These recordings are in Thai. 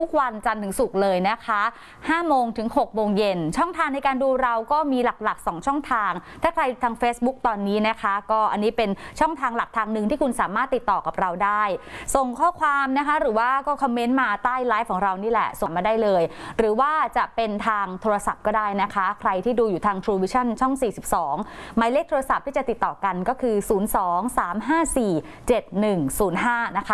ทุกวันจันทร์ถึงศุกร์เลยนะคะ5 โมงถึง 6 โมงเย็นช่องทางในการดูเราก็มีหลักๆ2 ช่องทางถ้าใครทาง Facebook ตอนนี้นะคะก็อันนี้เป็นช่องทางหลักทางหนึ่งที่คุณสามารถติดต่อกับเราได้ส่งข้อความนะคะหรือว่าก็คอมเมนต์มาใต้ไลฟ์ของเรานี่แหละส่งมาได้เลยหรือว่าจะเป็นทางโทรศัพท์ก็ได้นะคะใครที่ดูอยู่ทาง True Vision ช่อง42หมายเลขโทรศัพท์ที่จะติดต่อกันก็คือ02-354-7105นะคะ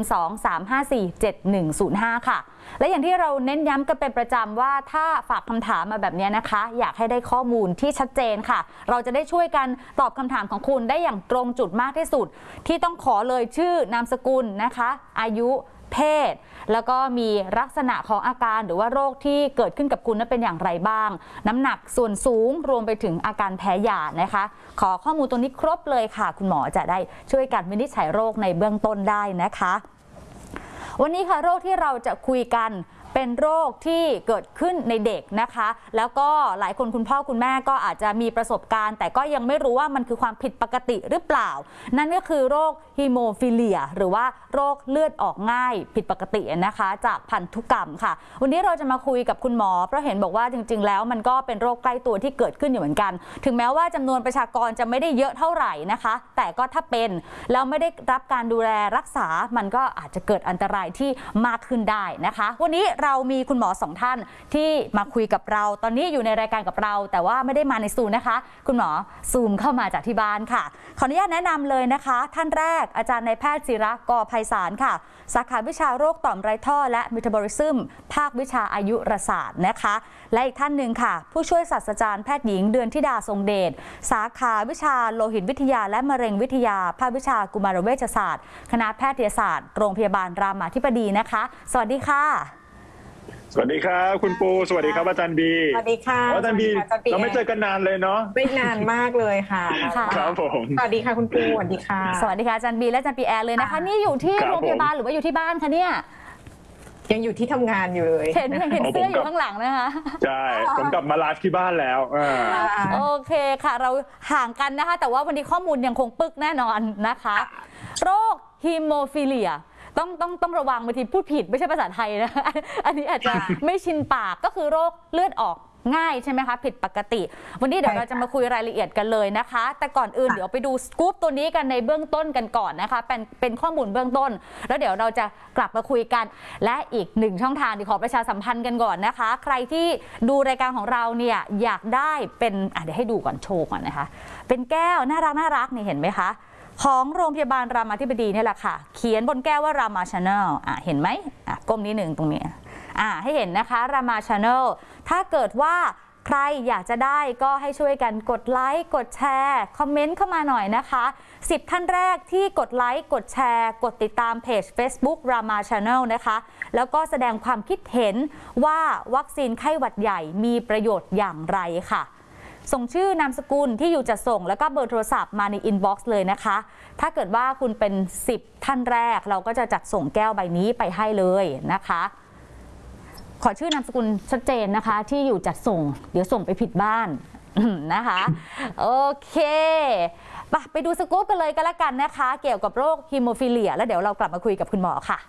02-354-7105ค่ะและอย่างที่เราเน้นย้ำกันเป็นประจำว่าถ้าฝากคำถามมาแบบนี้นะคะอยากให้ได้ข้อมูลที่ชัดเจนค่ะเราจะได้ช่วยกันตอบคำถามของคุณได้อย่างตรงจุดมากที่สุดที่ต้องขอเลยชื่อนามสกุลนะคะอายุเพศแล้วก็มีลักษณะของอาการหรือว่าโรคที่เกิดขึ้นกับคุณนั้นเป็นอย่างไรบ้างน้ำหนักส่วนสูงรวมไปถึงอาการแพ้ยานะคะขอข้อมูลตัวนี้ครบเลยค่ะคุณหมอจะได้ช่วยกันวินิจฉัยโรคในเบื้องต้นได้นะคะวันนี้ค่ะโรคที่เราจะคุยกันเป็นโรคที่เกิดขึ้นในเด็กนะคะแล้วก็หลายคนคุณพ่อคุณแม่ก็อาจจะมีประสบการณ์แต่ก็ยังไม่รู้ว่ามันคือความผิดปกติหรือเปล่านั่นก็คือโรคฮีโมฟิเลียหรือว่าโรคเลือดออกง่ายผิดปกตินะคะจากพันธุกรรมค่ะวันนี้เราจะมาคุยกับคุณหมอเพราะเห็นบอกว่าจริงๆแล้วมันก็เป็นโรคใกล้ตัวที่เกิดขึ้นอยู่เหมือนกันถึงแม้ว่าจำนวนประชากรจะไม่ได้เยอะเท่าไหร่นะคะแต่ก็ถ้าเป็นแล้วไม่ได้รับการดูแลรักษามันก็อาจจะเกิดอันตรายที่มากขึ้นได้นะคะวันนี้เรามีคุณหมอ2 ท่านที่มาคุยกับเราตอนนี้อยู่ในรายการกับเราแต่ว่าไม่ได้มาในซูมนะคะคุณหมอซูมเข้ามาจากที่บ้านค่ะขออนุญาตแนะนำเลยนะคะท่านแรกอาจารย์นายแพทย์ศิระ ก.ไพศาลค่ะสาขาวิชาโรคต่อมไรท่อและเมตาบอลิซึมภาควิชาอายุรศาสตร์นะคะและอีกท่านหนึ่งค่ะผู้ช่วยศาสตราจารย์แพทย์หญิงเดือนธิดาทรงเดชสาขาวิชาโลหิตวิทยาและมะเร็งวิทยาภาควิชากุมารเวชศาสตร์คณะแพทยศาสตร์โรงพยาบาลรามาธิบดีนะคะสวัสดีค่ะสวัสดีครับคุณปูสวัสดีครับอาจารย์บีสวัสดีค่ะอาจารย์บีเราไม่เจอกันนานเลยเนาะไม่นานมากเลยค่ะครับผมสวัสดีค่ะคุณปูสวัสดีค่ะสวัสดีค่ะอาจารย์บีและอาจารย์ปีแอร์เลยนะคะนี่อยู่ที่โรงพยาบาลหรือว่าอยู่ที่บ้านคะเนี่ยยังอยู่ที่ทำงานอยู่เลยเห็นเสื้ออยู่ข้างหลังนะคะใช่ผมกลับมาไลฟ์ที่บ้านแล้วโอเคค่ะเราห่างกันนะคะแต่ว่าวันนี้ข้อมูลยังคงปึกแน่นอนนะคะโรคฮีโมฟิเลียต้องระวังบางทีพูดผิดไม่ใช่ภาษาไทยนะอันนี้อาจจะไม่ชินปากก็คือโรคเลือดออกง่ายใช่ไหมคะผิดปกติวันนี้เดี๋ยวเราจะมาคุยรายละเอียดกันเลยนะคะแต่ก่อนอื่นเดี๋ยวไปดูสกู๊ปตัวนี้กันในเบื้องต้นกันก่อนนะคะเป็นข้อมูลเบื้องต้นแล้วเดี๋ยวเราจะกลับมาคุยกันและอีก1 ช่องทางที่ขอประชาสัมพันธ์กันก่อนนะคะใครที่ดูรายการของเราเนี่ยอยากได้เป็นเดี๋ยวให้ดูก่อนโชว์ก่อนนะคะเป็นแก้วน่ารักนี่เห็นไหมคะของโรงพยาบาลรามาธิบดีนี่แหละค่ะเขียนบนแก้วว่ารามาชาแนลเห็นไหมก้มนิดหนึ่งตรงนี้ให้เห็นนะคะรามาชาแนลถ้าเกิดว่าใครอยากจะได้ก็ให้ช่วยกันกดไลค์กดแชร์คอมเมนต์เข้ามาหน่อยนะคะ10 ท่านแรกที่กดไลค์กดแชร์กดติดตามเพจ Facebook Rama Channel นะคะแล้วก็แสดงความคิดเห็นว่าวัคซีนไข้หวัดใหญ่มีประโยชน์อย่างไรค่ะส่งชื่อนามสกุลที่อยู่จะส่งแล้วก็เบอร์โทรศัพท์มาในอินบ็อกซ์เลยนะคะถ้าเกิดว่าคุณเป็น10 ท่านแรกเราก็จะจัดส่งแก้วใบนี้ไปให้เลยนะคะขอชื่อนามสกุลชัดเจนนะคะที่อยู่จัดส่งเดี๋ยวส่งไปผิดบ้านนะคะโอเคไปดูสกู๊ปกันเลยก็แล้วกันนะคะเกี่ยวกับโรคฮีโมฟิเลียแล้วเดี๋ยวเรากลับมาคุยกับคุณหมอค่ะ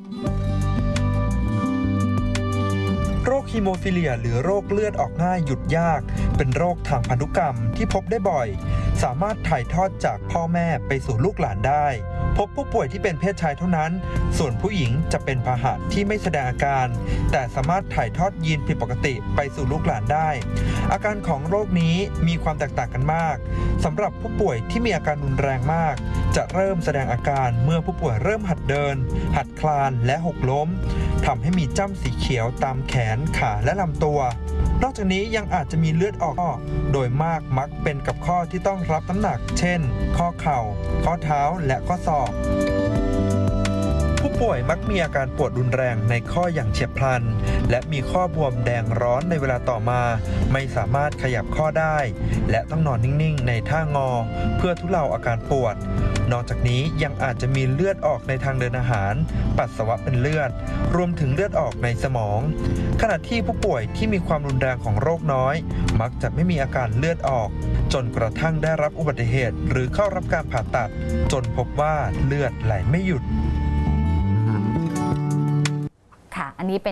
โรคฮีโมฟิเลียหรือโรคเลือดออกง่ายหยุดยากเป็นโรคทางพันธุกรรมที่พบได้บ่อยสามารถถ่ายทอดจากพ่อแม่ไปสู่ลูกหลานได้พบผู้ป่วยที่เป็นเพศชายเท่านั้นส่วนผู้หญิงจะเป็นพาหะที่ไม่แสดงอาการแต่สามารถถ่ายทอดยีนผิดปกติไปสู่ลูกหลานได้อาการของโรคนี้มีความแตกต่างกันมากสำหรับผู้ป่วยที่มีอาการรุนแรงมากจะเริ่มแสดงอาการเมื่อผู้ป่วยเริ่มหัดเดินหัดคลานและหกล้มทำให้มีจ้ำสีเขียวตามแขนขาและลำตัวนอกจากนี้ยังอาจจะมีเลือดออกโดยมากมักเป็นกับข้อที่ต้องรับน้ำหนักเช่นข้อเข่าข้อเท้าและข้อศอกผู้ป่วยมักมีอาการปวดรุนแรงในข้ออย่างเฉียบพลันและมีข้อบวมแดงร้อนในเวลาต่อมาไม่สามารถขยับข้อได้และต้องนอนนิ่งๆในท่างอเพื่อทุเลาอาการปวดนอกจากนี้ยังอาจจะมีเลือดออกในทางเดินอาหารปัสสาวะเป็นเลือดรวมถึงเลือดออกในสมองขณะที่ผู้ป่วยที่มีความรุนแรงของโรคน้อยมักจะไม่มีอาการเลือดออกจนกระทั่งได้รับอุบัติเหตุหรือเข้ารับการผ่าตัดจนพบว่าเลือดไหลไม่หยุดค่ะอันนี้เป็น